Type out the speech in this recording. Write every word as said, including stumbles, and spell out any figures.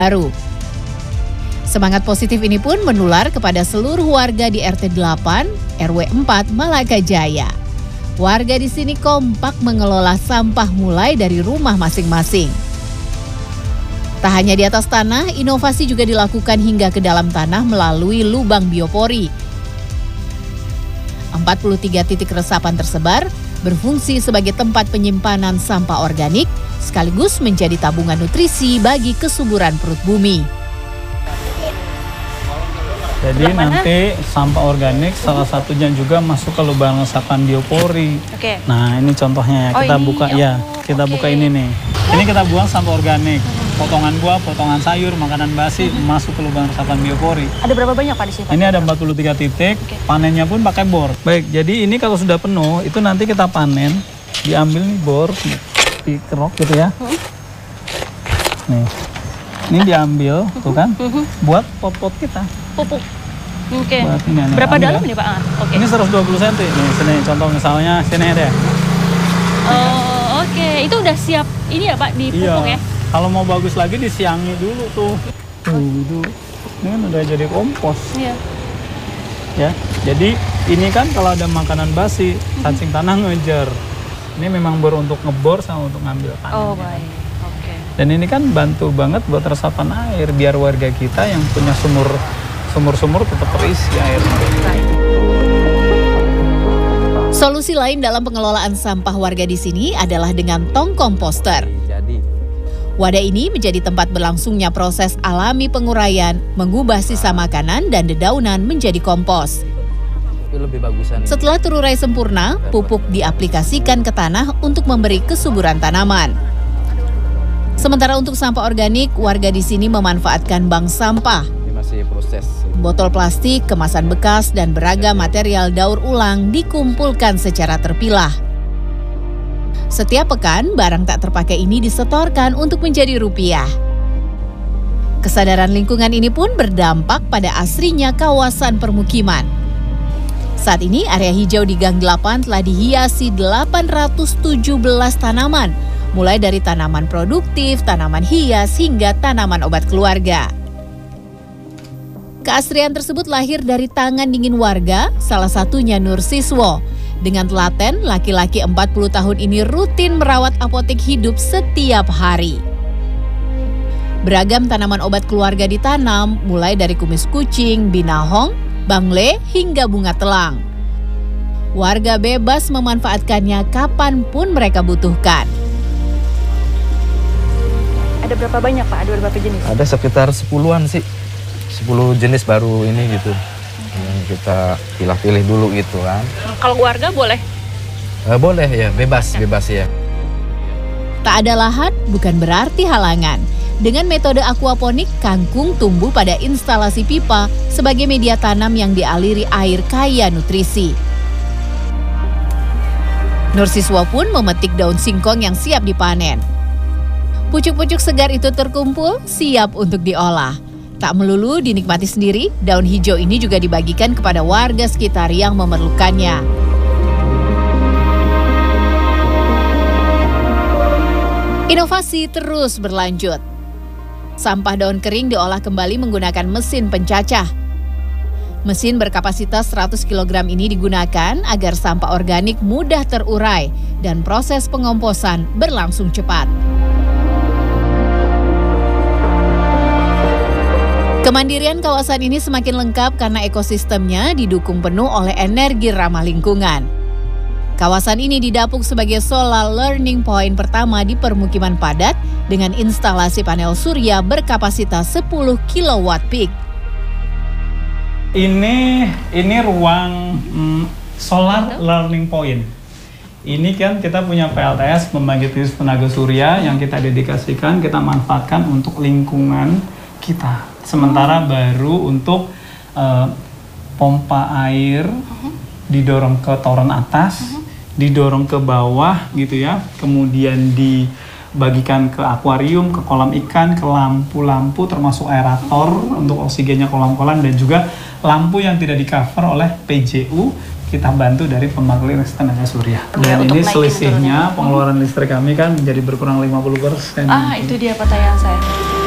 baru. Semangat positif ini pun menular kepada seluruh warga di R T delapan, R W empat Malaka Jaya. Warga di sini kompak mengelola sampah mulai dari rumah masing-masing. Tak hanya di atas tanah, inovasi juga dilakukan hingga ke dalam tanah melalui lubang biopori. empat puluh tiga titik resapan tersebar, berfungsi sebagai tempat penyimpanan sampah organik, sekaligus menjadi tabungan nutrisi bagi kesuburan perut bumi. Jadi nanti sampah organik salah satunya juga masuk ke lubang resapan biopori. Oke. Nah ini contohnya ya, Oh, kita ini. buka Oh, ya, kita oke. buka ini nih. Ini kita buang sampah organik, potongan buah, potongan sayur, makanan basi masuk ke lubang resapan biopori. Ada berapa banyak Pak di sini? Pak? Ini ada empat puluh tiga titik, Oke. panennya pun pakai bor. Baik, jadi ini kalau sudah penuh, itu nanti kita panen, diambil nih bor, dikerok gitu ya. Nih, ini diambil, tuh kan, buat pot-pot kita. Pupuk. Oke. Buat ini, nih, Berapa ambil dalam ya. ini Pak? Ah, Oke. Ini seratus dua puluh sentimeter. Nih, sini contoh misalnya, sini deh. Oh, oke. Itu udah siap ini ya Pak, dipupuk ya? Kalau mau bagus lagi disiangi dulu tuh. Tuh, itu. Ini kan udah jadi kompos. Iya. Ya, jadi ini kan kalau ada makanan basi, cacing tanah ngejar. Ini memang baru untuk ngebor sama untuk ngambil panen. Oh, baik. Oke. Dan ini kan bantu banget buat resapan air biar warga kita yang punya sumur sumur-sumur tetap terisi airnya. Solusi lain dalam pengelolaan sampah warga di sini adalah dengan tong komposter. Wadah ini menjadi tempat berlangsungnya proses alami penguraian, mengubah sisa makanan dan dedaunan menjadi kompos. Lebih bagusan. Setelah terurai sempurna, pupuk diaplikasikan ke tanah untuk memberi kesuburan tanaman. Sementara untuk sampah organik, warga di sini memanfaatkan bank sampah. Ini masih proses. Botol plastik, kemasan bekas, dan beragam material daur ulang dikumpulkan secara terpilah. Setiap pekan, barang tak terpakai ini disetorkan untuk menjadi rupiah. Kesadaran lingkungan ini pun berdampak pada asrinya kawasan permukiman. Saat ini, area hijau di Gang delapan telah dihiasi delapan ratus tujuh belas tanaman, mulai dari tanaman produktif, tanaman hias, hingga tanaman obat keluarga. Keasrian tersebut lahir dari tangan dingin warga, salah satunya Nur Siswo. Dengan telaten, laki-laki empat puluh tahun ini rutin merawat apotek hidup setiap hari. Beragam tanaman obat keluarga ditanam, mulai dari kumis kucing, binahong, bangle, hingga bunga telang. Warga bebas memanfaatkannya kapanpun mereka butuhkan. Ada berapa banyak Pak? Ada berapa jenis? Ada sekitar sepuluhan sih. sepuluh jenis baru ini gitu. Yang kita pilih-pilih dulu gitu kan. Kalau warga boleh? Eh, boleh ya, bebas, bebas ya. Tak ada lahan bukan berarti halangan. Dengan metode aquaponik, kangkung tumbuh pada instalasi pipa sebagai media tanam yang dialiri air kaya nutrisi. Nur Siswo pun memetik daun singkong yang siap dipanen. Pucuk-pucuk segar itu terkumpul, siap untuk diolah. Tak melulu dinikmati sendiri, daun hijau ini juga dibagikan kepada warga sekitar yang memerlukannya. Inovasi terus berlanjut. Sampah daun kering diolah kembali menggunakan mesin pencacah. Mesin berkapasitas seratus kilogram ini digunakan agar sampah organik mudah terurai dan proses pengomposan berlangsung cepat. Kemandirian kawasan ini semakin lengkap karena ekosistemnya didukung penuh oleh energi ramah lingkungan. Kawasan ini didapuk sebagai solar learning point pertama di permukiman padat dengan instalasi panel surya berkapasitas sepuluh kilowatt peak. Ini ini ruang mm, solar learning point. Ini kan kita punya P L T S, pembangkit listrik tenaga surya, yang kita dedikasikan, kita manfaatkan untuk lingkungan kita. Sementara baru untuk uh, pompa air didorong ke toren atas, didorong ke bawah gitu ya, kemudian dibagikan ke akuarium, ke kolam ikan, ke lampu-lampu termasuk aerator untuk oksigennya kolam-kolam, dan juga lampu yang tidak di cover oleh P J U kita bantu dari pembangkit listrik tenaga surya. Dan untuk ini naikin selisihnya turunnya. pengeluaran listrik kami kan menjadi berkurang lima puluh persen. Ah, itu dia pertanyaan saya.